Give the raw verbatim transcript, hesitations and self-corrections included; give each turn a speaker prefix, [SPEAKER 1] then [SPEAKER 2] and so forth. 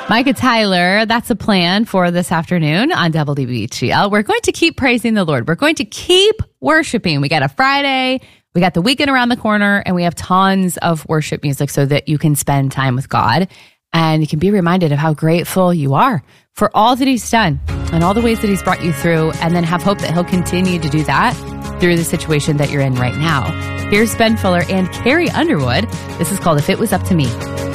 [SPEAKER 1] Micah Tyler, that's a plan for this afternoon on W B H G L. We're going to keep praising the Lord. We're going to keep worshiping. We got a Friday, we got the weekend around the corner, and we have tons of worship music so that you can spend time with God and you can be reminded of how grateful you are for all that He's done and all the ways that He's brought you through, and then have hope that He'll continue to do that through the situation that you're in right now. Here's Ben Fuller and Carrie Underwood. This is called If It Was Up to Me.